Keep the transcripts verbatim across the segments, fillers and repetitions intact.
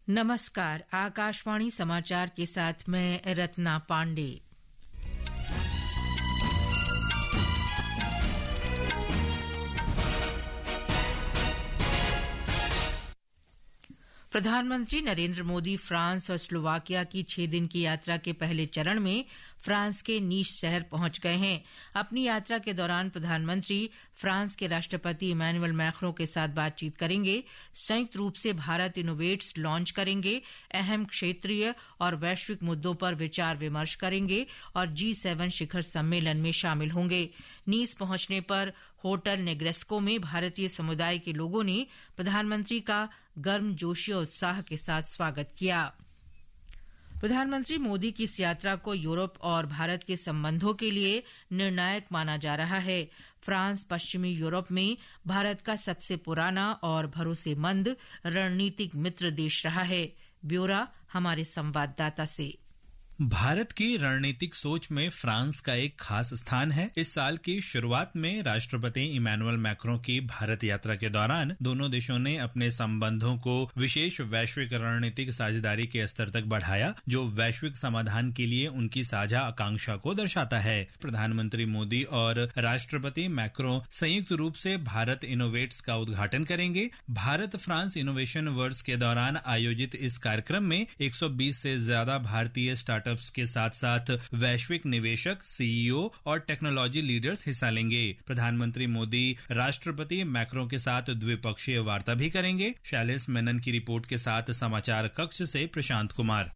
नमस्कार, आकाशवाणी समाचार के साथ मैं रत्ना पांडे। प्रधानमंत्री नरेंद्र मोदी फ्रांस और स्लोवाकिया की छह दिन की यात्रा के पहले चरण में फ्रांस के नीस शहर पहुंच गए हैं। अपनी यात्रा के दौरान प्रधानमंत्री फ्रांस के राष्ट्रपति इमैनुअल मैक्रों के साथ बातचीत करेंगे, संयुक्त रूप से भारत इनोवेट्स लॉन्च करेंगे, अहम क्षेत्रीय और वैश्विक मुद्दों पर विचार विमर्श करेंगे और जी सेवन शिखर सम्मेलन में शामिल होंगे। नीस पहुंचने पर होटल नेग्रेस्को में भारतीय समुदाय के लोगों ने प्रधानमंत्री का गर्मजोशी और उत्साह के साथ स्वागत किया। प्रधानमंत्री मोदी की इस यात्रा को यूरोप और भारत के संबंधों के लिए निर्णायक माना जा रहा है। फ्रांस पश्चिमी यूरोप में भारत का सबसे पुराना और भरोसेमंद रणनीतिक मित्र देश रहा है। ब्यौरा हमारे संवाददाता से। भारत की रणनीतिक सोच में फ्रांस का एक खास स्थान है। इस साल की शुरुआत में राष्ट्रपति इमैनुअल मैक्रों की भारत यात्रा के दौरान दोनों देशों ने अपने संबंधों को विशेष वैश्विक रणनीतिक साझेदारी के स्तर तक बढ़ाया, जो वैश्विक समाधान के लिए उनकी साझा आकांक्षा को दर्शाता है। प्रधानमंत्री मोदी और राष्ट्रपति मैक्रों संयुक्त रूप से भारत इनोवेट्स का उद्घाटन करेंगे। भारत फ्रांस इनोवेशन वर्ष के दौरान आयोजित इस कार्यक्रम में एक सौ बीस से ज्यादा भारतीय स्टार्टअप के साथ साथ वैश्विक निवेशक, सीईओ और टेक्नोलॉजी लीडर्स हिस्सा लेंगे। प्रधानमंत्री मोदी राष्ट्रपति मैक्रों के साथ द्विपक्षीय वार्ता भी करेंगे। शैलेश मेनन की रिपोर्ट के साथ समाचार कक्ष से प्रशांत कुमार।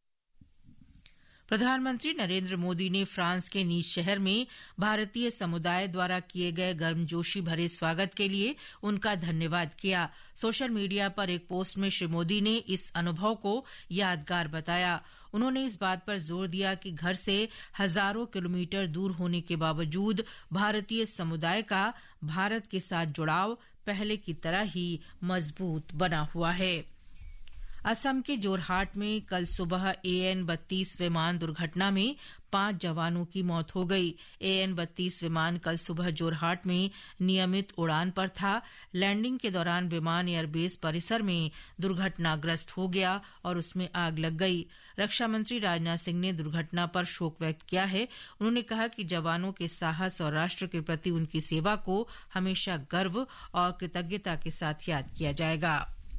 प्रधानमंत्री नरेंद्र मोदी ने फ्रांस के नीस शहर में भारतीय समुदाय द्वारा किए गए गर्मजोशी भरे स्वागत के लिए उनका धन्यवाद किया। सोशल मीडिया पर एक पोस्ट में श्री मोदी ने इस अनुभव को यादगार बताया। उन्होंने इस बात पर जोर दिया कि घर से हजारों किलोमीटर दूर होने के बावजूद भारतीय समुदाय का भारत के साथ जुड़ाव पहले की तरह ही मजबूत बना हुआ है। असम के जोरहाट में कल सुबह ए एन बत्तीस विमान दुर्घटना में पांच जवानों की मौत हो गई। ए एन बत्तीस विमान कल सुबह जोरहाट में नियमित उड़ान पर था। लैंडिंग के दौरान विमान एयरबेस परिसर में दुर्घटनाग्रस्त हो गया और उसमें आग लग गई। रक्षा मंत्री राजनाथ सिंह ने दुर्घटना पर शोक व्यक्त किया है। उन्होंने कहा कि जवानों के साहस और राष्ट्र के प्रति उनकी सेवा को हमेशा गर्व और कृतज्ञता के साथ याद किया जाएगा।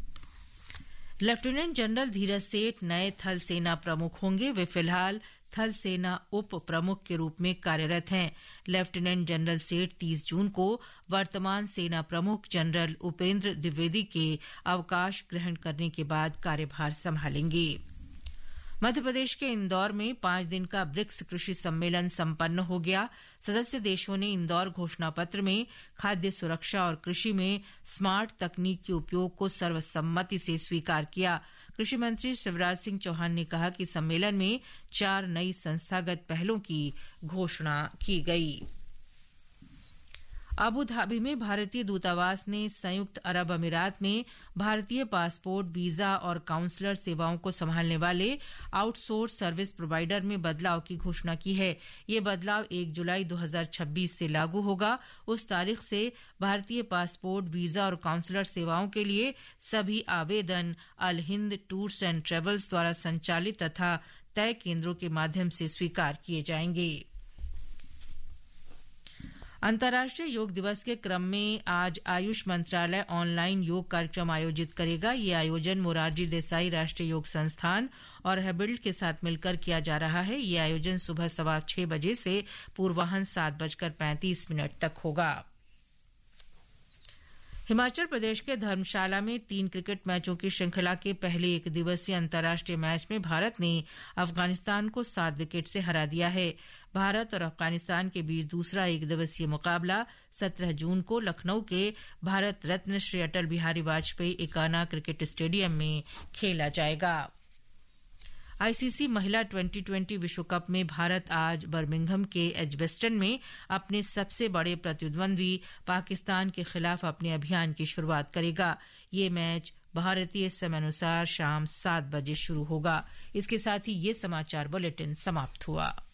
लेफ्टिनेंट जनरल धीरज सेठ नए थल सेना प्रमुख होंगे। वे फिलहाल थल सेना उप प्रमुख के रूप में कार्यरत हैं। लेफ्टिनेंट जनरल सेठ तीस जून को वर्तमान सेना प्रमुख जनरल उपेंद्र द्विवेदी के अवकाश ग्रहण करने के बाद कार्यभार संभालेंगे। मध्य प्रदेश के इंदौर में पांच दिन का ब्रिक्स कृषि सम्मेलन संपन्न हो गया। सदस्य देशों ने इंदौर घोषणा पत्र में खाद्य सुरक्षा और कृषि में स्मार्ट तकनीक के उपयोग को सर्वसम्मति से स्वीकार किया। कृषि मंत्री शिवराज सिंह चौहान ने कहा कि सम्मेलन में चार नई संस्थागत पहलों की घोषणा की गई। अबू धाबी में भारतीय दूतावास ने संयुक्त अरब अमीरात में भारतीय पासपोर्ट, वीजा और काउंसलर सेवाओं को संभालने वाले आउटसोर्स सर्विस प्रोवाइडर में बदलाव की घोषणा की है। ये बदलाव एक जुलाई दो हज़ार छब्बीस से लागू होगा। उस तारीख से भारतीय पासपोर्ट, वीजा और काउंसलर सेवाओं के लिए सभी आवेदन अल हिंद टूर्स एंड ट्रेवल्स द्वारा संचालित तथा तय केंद्रों के माध्यम से स्वीकार किए जाएंगे। अंतर्राष्ट्रीय योग दिवस के क्रम में आज आयुष मंत्रालय ऑनलाइन योग कार्यक्रम आयोजित करेगा। ये आयोजन मोरारजी देसाई राष्ट्रीय योग संस्थान और हेबिल्ड के साथ मिलकर किया जा रहा है। ये आयोजन सुबह सवा छह बजे से पूर्वाह्न सात बजकर पैंतीस मिनट तक होगा। हिमाचल प्रदेश के धर्मशाला में तीन क्रिकेट मैचों की श्रृंखला के पहले एक दिवसीय अंतर्राष्ट्रीय मैच में भारत ने अफगानिस्तान को सात विकेट से हरा दिया है। भारत और अफगानिस्तान के बीच दूसरा एक दिवसीय मुकाबला सत्रह जून को लखनऊ के भारत रत्न श्री अटल बिहारी वाजपेयी एकाना क्रिकेट स्टेडियम में खेला जाएगा। आईसीसी महिला ट्वेंटी ट्वेंटी विश्व कप में भारत आज बर्मिंघम के एजबेस्टन में अपने सबसे बड़े प्रतिद्वंद्वी पाकिस्तान के खिलाफ अपने अभियान की शुरुआत करेगा। ये मैच भारतीय समयानुसार शाम सात बजे शुरू होगा। इसके साथ ही ये समाचार बुलेटिन समाप्त हुआ।